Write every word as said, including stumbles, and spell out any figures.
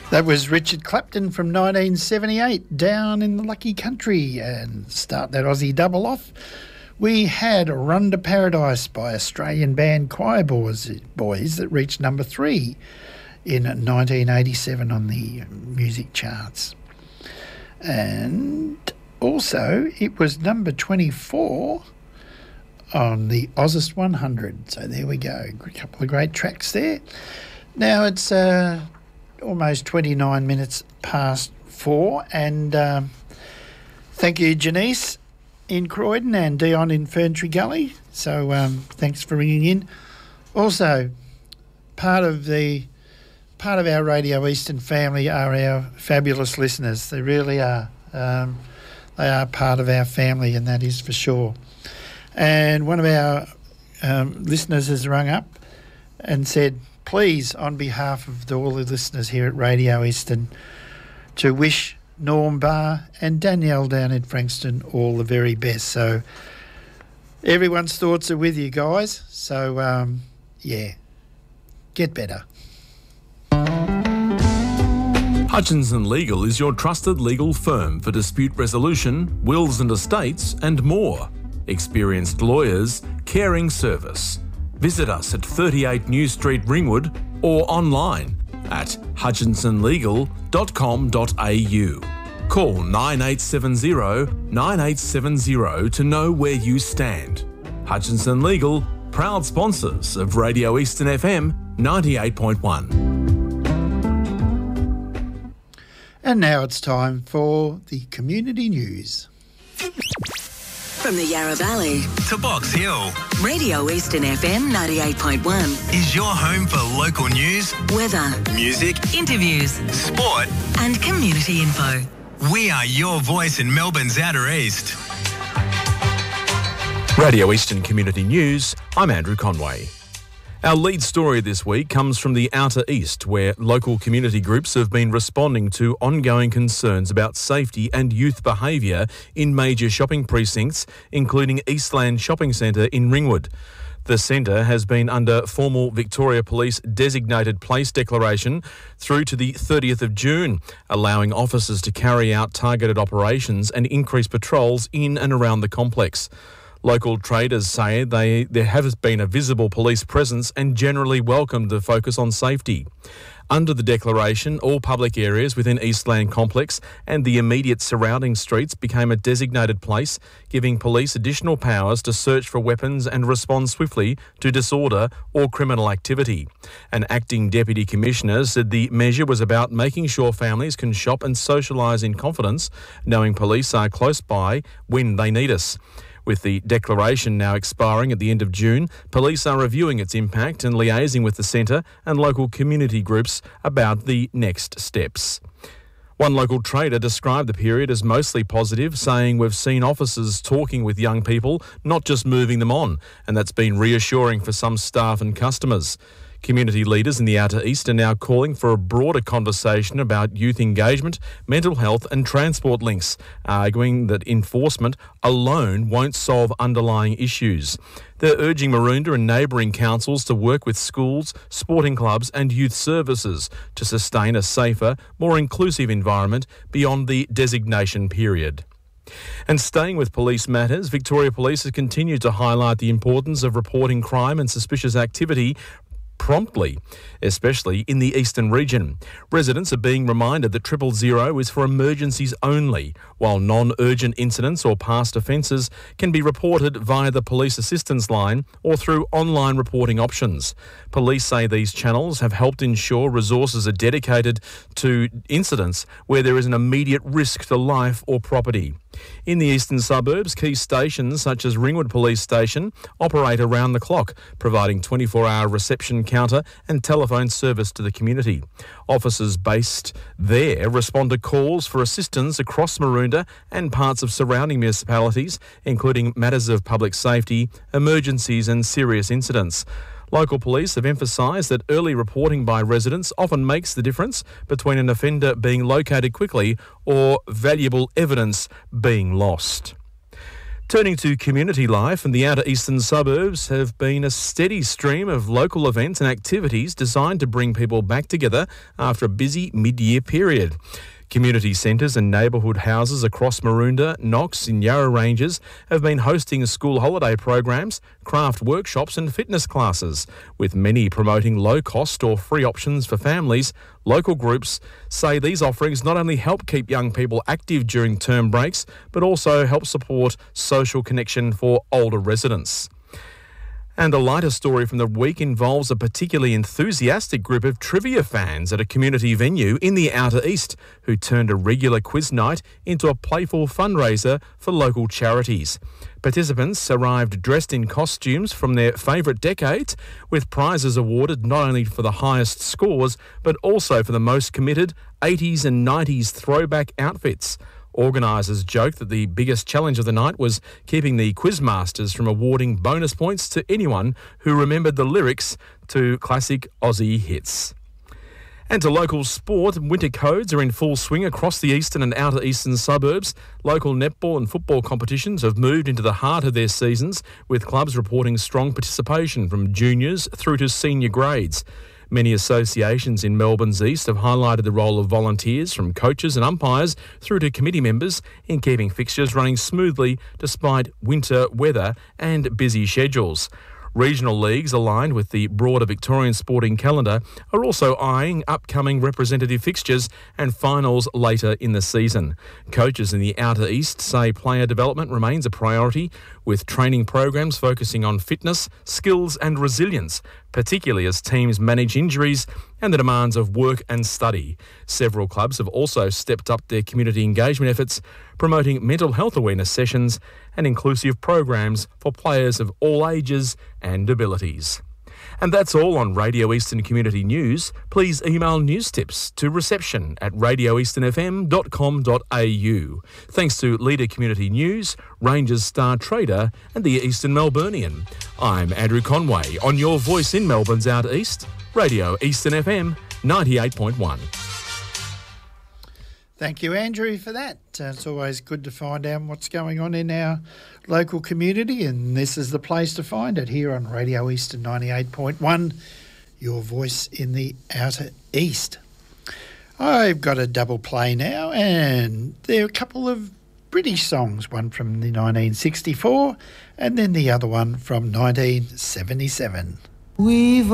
That was Richard Clapton from nineteen seventy-eight, Down in the Lucky Country. And start that Aussie double off, we had Run to Paradise by Australian band Choir Boys, Boys that reached number three in nineteen eighty-seven on the music charts. And also it was number twenty-four on the Ozzest one hundred. So there we go, a couple of great tracks there. Now it's uh, almost twenty-nine minutes past four, and um, thank you, Janice in Croydon and Dion in Ferntree Gully. So um, thanks for ringing in. Also, part of the part of our Radio Eastern family are our fabulous listeners. They really are. Um, they are part of our family, and that is for sure. And one of our um, listeners has rung up and said, please, on behalf of all the listeners here at Radio Eastern, to wish Norm Barr and Danielle down in Frankston all the very best. So everyone's thoughts are with you guys. So, um, yeah, get better. Hutchinson Legal is your trusted legal firm for dispute resolution, wills and estates, and more. Experienced lawyers, caring service. Visit us at thirty-eight New Street, Ringwood, or online at hutchinson legal dot com dot a u. Call nine eight seven zero, nine eight seven zero to know where you stand. Hutchinson Legal, proud sponsors of Radio Eastern F M ninety-eight point one. And now it's time for the community news. From the Yarra Valley to Box Hill, Radio Eastern F M ninety-eight point one is your home for local news, weather, music, interviews, sport, and community info. We are your voice in Melbourne's Outer East. Radio Eastern Community News, I'm Andrew Conway. Our lead story this week comes from the Outer East, where local community groups have been responding to ongoing concerns about safety and youth behaviour in major shopping precincts, including Eastland Shopping Centre in Ringwood. The centre has been under formal Victoria Police designated place declaration through to the thirtieth of June, allowing officers to carry out targeted operations and increase patrols in and around the complex. Local traders say they there has been a visible police presence and generally welcome the focus on safety. Under the declaration, all public areas within Eastland Complex and the immediate surrounding streets became a designated place, giving police additional powers to search for weapons and respond swiftly to disorder or criminal activity. An acting Deputy Commissioner said the measure was about making sure families can shop and socialise in confidence, knowing police are close by when they need us. With the declaration now expiring at the end of June, police are reviewing its impact and liaising with the centre and local community groups about the next steps. One local trader described the period as mostly positive, saying we've seen officers talking with young people, not just moving them on, and that's been reassuring for some staff and customers. Community leaders in the Outer East are now calling for a broader conversation about youth engagement, mental health and transport links, arguing that enforcement alone won't solve underlying issues. They're urging Maroondah and neighbouring councils to work with schools, sporting clubs and youth services to sustain a safer, more inclusive environment beyond the designation period. And staying with police matters, Victoria Police has continued to highlight the importance of reporting crime and suspicious activity promptly, especially in the eastern region. Residents are being reminded that triple zero is for emergencies only, while non-urgent incidents or past offences can be reported via the police assistance line or through online reporting options. Police say these channels have helped ensure resources are dedicated to incidents where there is an immediate risk to life or property. In the eastern suburbs, key stations such as Ringwood Police Station operate around the clock, providing twenty-four hour reception counter and telephone service to the community. Officers based there respond to calls for assistance across Maroondah and parts of surrounding municipalities, including matters of public safety, emergencies and serious incidents. Local police have emphasised that early reporting by residents often makes the difference between an offender being located quickly or valuable evidence being lost. Turning to community life, and the outer eastern suburbs have been a steady stream of local events and activities designed to bring people back together after a busy mid-year period. Community centres and neighbourhood houses across Maroondah, Knox and Yarra Ranges have been hosting school holiday programs, craft workshops and fitness classes, with many promoting low-cost or free options for families. Local groups say these offerings not only help keep young people active during term breaks, but also help support social connection for older residents. And a lighter story from the week involves a particularly enthusiastic group of trivia fans at a community venue in the Outer East who turned a regular quiz night into a playful fundraiser for local charities. Participants arrived dressed in costumes from their favourite decades, with prizes awarded not only for the highest scores but also for the most committed eighties and nineties throwback outfits. Organisers joked that the biggest challenge of the night was keeping the quizmasters from awarding bonus points to anyone who remembered the lyrics to classic Aussie hits. And to local sport, winter codes are in full swing across the eastern and outer eastern suburbs. Local netball and football competitions have moved into the heart of their seasons, with clubs reporting strong participation from juniors through to senior grades. Many associations in Melbourne's east have highlighted the role of volunteers, from coaches and umpires through to committee members, in keeping fixtures running smoothly despite winter weather and busy schedules. Regional leagues aligned with the broader Victorian sporting calendar are also eyeing upcoming representative fixtures and finals later in the season. Coaches in the Outer East say player development remains a priority, with training programs focusing on fitness, skills and resilience, particularly as teams manage injuries and the demands of work and study. Several clubs have also stepped up their community engagement efforts, promoting mental health awareness sessions and inclusive programs for players of all ages and abilities. And that's all on Radio Eastern Community News. Please email news tips to reception at radio eastern f m dot com dot a u. Thanks to Leader Community News, Rangers Star Trader and the Eastern Melburnian. I'm Andrew Conway on your voice in Melbourne's Outer East, Radio Eastern F M ninety-eight point one. Thank you, Andrew, for that. Uh, it's always good to find out what's going on in our local community, and this is the place to find it here on Radio Eastern ninety-eight point one, your voice in the Outer East. I've got a double play now, and there are a couple of British songs, one from the nineteen sixty-four and then the other one from nineteen seventy-seven. We've